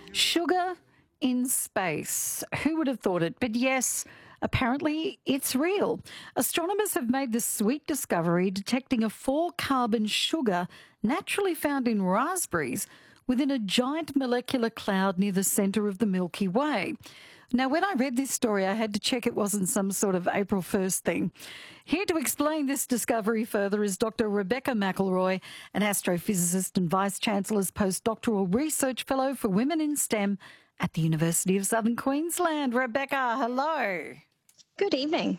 Sugar in space. Who would have thought it? But yes, apparently it's real. Astronomers have made the sweet discovery detecting a four carbon sugar naturally found in raspberries within a giant molecular cloud near the centre of the Milky Way. Now, when I read this story, I had to check it wasn't some sort of April 1st thing. Here to explain this discovery further is Dr. Rebecca McElroy, an astrophysicist and Vice Chancellor's Postdoctoral Research Fellow for Women in STEM at the University of Southern Queensland. Rebecca, hello. Good evening.